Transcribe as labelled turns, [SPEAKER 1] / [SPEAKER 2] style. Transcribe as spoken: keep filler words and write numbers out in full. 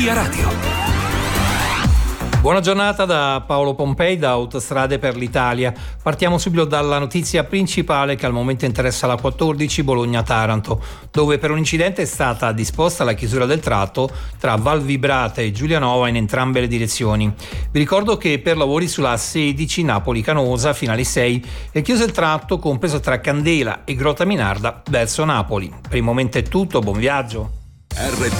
[SPEAKER 1] Via Radio.
[SPEAKER 2] Buona giornata da Paolo Pompei da Autostrade per l'Italia. Partiamo subito dalla notizia principale che al momento interessa la quattordici Bologna-Taranto, dove per un incidente è stata disposta la chiusura del tratto tra Val Vibrata e Giulianova in entrambe le direzioni. Vi ricordo che per lavori sulla sedici Napoli-Canosa fino alle sei è chiuso il tratto compreso tra Candela e Grottaminarda verso Napoli. Per il momento è tutto, buon viaggio.
[SPEAKER 1] R